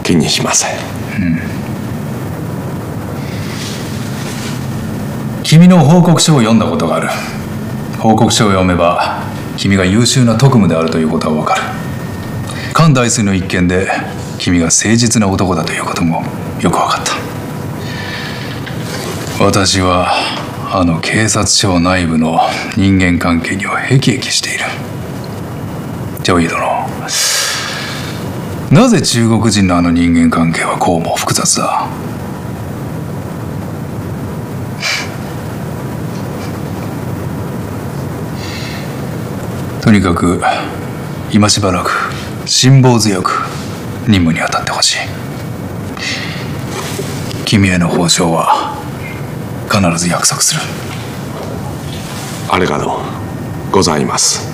気にしません。 君の報告書を読んだことがある。報告書を読めば君が優秀な特務であるということがわかる。関大水の一件で君が誠実な男だということもよくわかった。私はあの警察庁内部の人間関係には辟易している。ジョイ殿、なぜ中国人のあの人間関係はこうも複雑だ？とにかく今しばらく辛抱強く任務に当たってほしい。君への報奨は必ず約束する。 ありがとうございます。